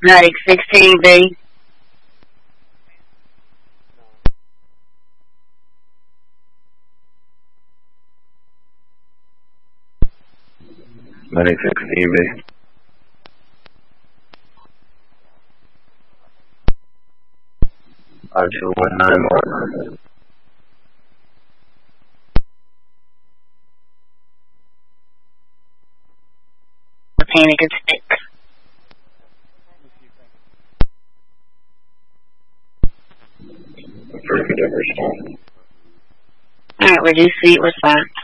Medic 16B. Medic 16B. Five two one nine more. The panic is sick. Affirmative response. Alright, reduce seat response.